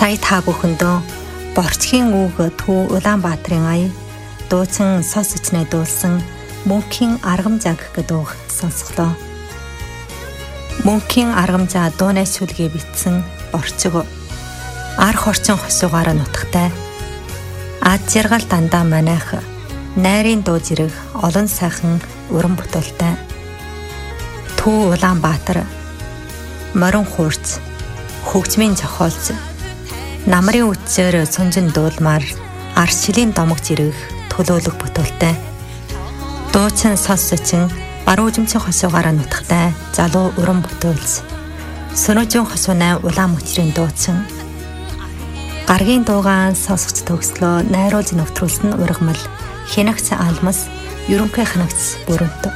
Сая та бүхэндөө Борчхийн үг Төв Улаанбаатарын ая дуучин сонсож найдуулсан Мөнхийн аргамжаа гэдэг үг сонсголоо. Мөнхийн аргамжаа дуунай шүлгээ бичсэн Борчиг арх орчин хосуугаар нутагтай. Ад жаргал дандаа манайх найрын дуу зэрэг олон сайхан уран бүтээлтэй. Төв Улаанбаатар морин хуурц хөгжмийн зохиолч намрын үтсээр сунжин дуулмаар аршилийн домог зэрэг төлөөлөг бүтээлтэй. Дуучин сонсочин баруун үзмцэн хосуугаар нутагтай залуу уран бүтээлч Сөнөжин хосуунай улаан мөчрийн дуучин гаргийн дуугаан сонсогч төгслөө найруулж нэвтрүүлсэн ургамал хянагц алмас ерөнхий хянагц бүрэнт